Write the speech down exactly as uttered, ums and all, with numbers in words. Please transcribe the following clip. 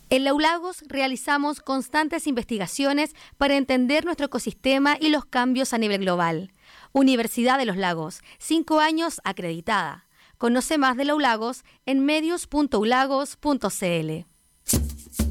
En la U Lagos realizamos constantes investigaciones para entender nuestro ecosistema y los cambios a nivel global. Universidad de los Lagos, cinco años acreditada. Conoce más de la U Lagos en medios punto u lagos punto c l.